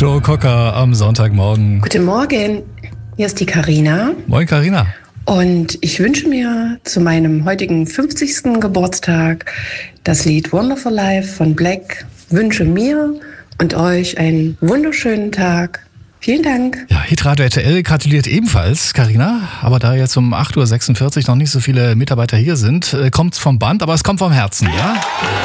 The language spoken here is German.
Joe Cocker am Sonntagmorgen. Guten Morgen, hier ist die Karina. Moin Karina. Und ich wünsche mir zu meinem heutigen 50. Geburtstag das Lied Wonderful Life von Black. Wünsche mir und euch einen wunderschönen Tag. Vielen Dank. Ja, Hitradio RTL gratuliert ebenfalls, Karina. Aber da jetzt um 8.46 Uhr noch nicht so viele Mitarbeiter hier sind, kommt's vom Band, aber es kommt vom Herzen, ja?